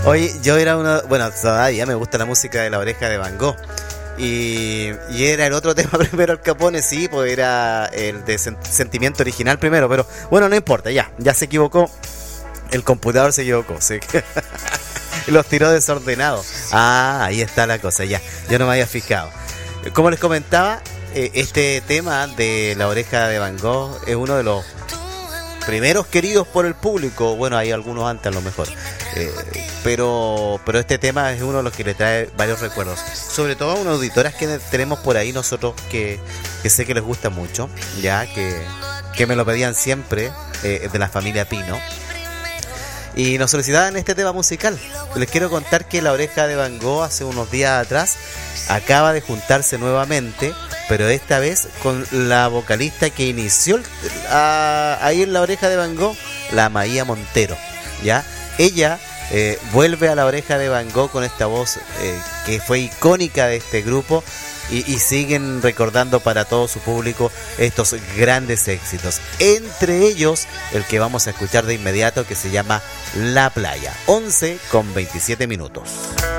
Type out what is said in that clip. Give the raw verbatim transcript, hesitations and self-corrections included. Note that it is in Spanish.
Oye, yo era uno, bueno, todavía me gusta la música de La Oreja de Van Gogh. Y, y era el otro tema primero, Al Capone, sí, pues era el de sen- Sentimiento Original primero, pero bueno, no importa, ya, ya se equivocó. El computador se equivocó, sí. Los tiró desordenados. Ah, ahí está la cosa, ya, yo no me había fijado. Como les comentaba, eh, este tema de La Oreja de Van Gogh es uno de los primeros queridos por el público. Bueno, hay algunos antes a lo mejor, eh, pero pero este tema es uno de los que le trae varios recuerdos, sobre todo a unas auditoras que tenemos por ahí nosotros, que, que sé que les gusta mucho, ya que, que me lo pedían siempre, eh, de la familia Pino, y nos solicitaban este tema musical. Les quiero contar que La Oreja de Van Gogh hace unos días atrás acaba de juntarse nuevamente, pero esta vez con la vocalista que inició el- a- ahí en La Oreja de Van Gogh, la Maía Montero, ¿ya? Ella eh, vuelve a La Oreja de Van Gogh con esta voz eh, que fue icónica de este grupo, y, y siguen recordando para todo su público estos grandes éxitos, entre ellos el que vamos a escuchar de inmediato, que se llama La Playa. Once con veintisiete minutos.